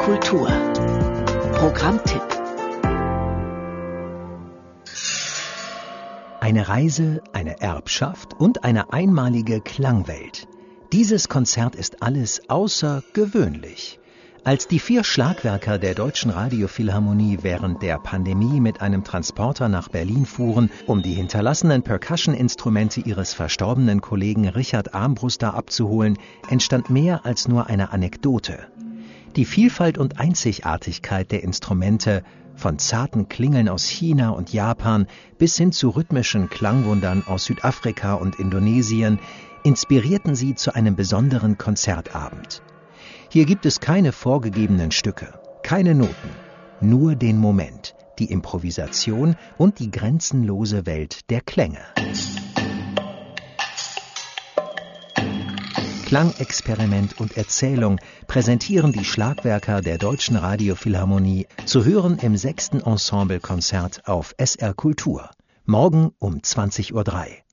Kultur. Programmtipp. Eine Reise, eine Erbschaft und eine einmalige Klangwelt. Dieses Konzert ist alles außergewöhnlich. Als die 4 Schlagwerker der Deutschen Radiophilharmonie während der Pandemie mit einem Transporter nach Berlin fuhren, um die hinterlassenen Percussion-Instrumente ihres verstorbenen Kollegen Richard Armbruster abzuholen, entstand mehr als nur eine Anekdote. Die Vielfalt und Einzigartigkeit der Instrumente, von zarten Klingeln aus China und Japan bis hin zu rhythmischen Klangwundern aus Südafrika und Indonesien, inspirierten sie zu einem besonderen Konzertabend. Hier gibt es keine vorgegebenen Stücke, keine Noten, nur den Moment, die Improvisation und die grenzenlose Welt der Klänge. Klangexperiment und Erzählung präsentieren die Schlagwerker der Deutschen Radiophilharmonie, zu hören im 6. Ensemblekonzert auf SR Kultur. Morgen um 20:03 Uhr.